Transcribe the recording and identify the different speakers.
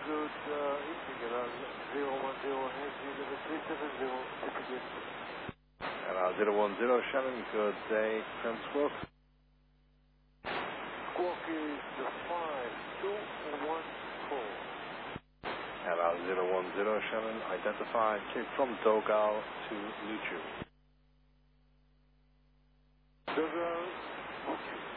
Speaker 1: good evening. 010, Henry, number 370, begin.
Speaker 2: And 010, Shannon, good day, Trent Squawk.
Speaker 1: Squawk is the 5214.
Speaker 2: And 010, Shannon, identify Cape from Dogal to Luchu.
Speaker 1: Dogal,